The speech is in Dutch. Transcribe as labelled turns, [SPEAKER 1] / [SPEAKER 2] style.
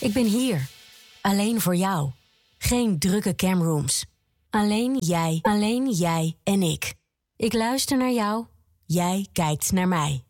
[SPEAKER 1] Ik ben hier. Alleen voor jou. Geen drukke camrooms. Alleen jij en ik. Ik luister naar jou. Jij kijkt naar mij.